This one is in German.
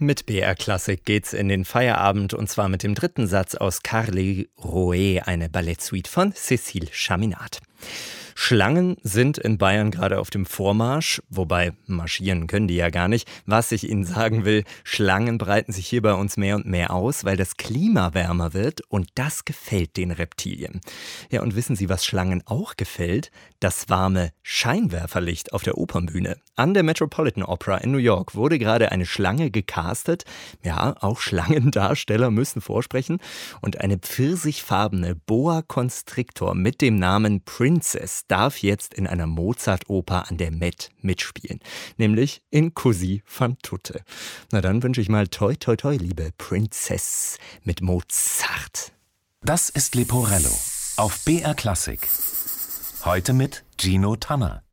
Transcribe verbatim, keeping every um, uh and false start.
Mit B R Klassik geht's in den Feierabend und zwar mit dem dritten Satz aus Carly Rouet, eine Ballettsuite von Cécile Chaminade. Schlangen sind in Bayern gerade auf dem Vormarsch, wobei marschieren können die ja gar nicht. Was ich Ihnen sagen will, Schlangen breiten sich hier bei uns mehr und mehr aus, weil das Klima wärmer wird und das gefällt den Reptilien. Ja, und wissen Sie, was Schlangen auch gefällt? Das warme Scheinwerferlicht auf der Opernbühne. An der Metropolitan Opera in New York wurde gerade eine Schlange gecastet. Ja, auch Schlangendarsteller müssen vorsprechen. Und eine pfirsichfarbene Boa Constrictor mit dem Namen Princess darf jetzt in einer Mozart-Oper an der Met mitspielen. Nämlich in Così fan tutte. Na dann wünsche ich mal toi toi toi, liebe Princess mit Mozart. Das ist Leporello auf B R Klassik. Heute mit Gino Tanner.